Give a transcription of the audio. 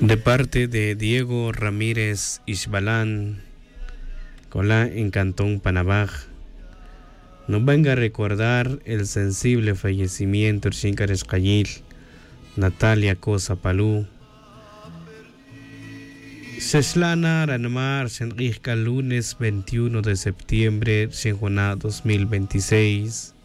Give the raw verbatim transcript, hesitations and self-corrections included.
De parte de Diego Ramírez Isbalán, Colá en Cantón Panabaj, nos venga a recordar el sensible fallecimiento de Xincares Cayil, Natalia Cosa Palú. Seslana Ranmar Senrijka lunes veintiuno de septiembre, Senjona dos mil veintiséis.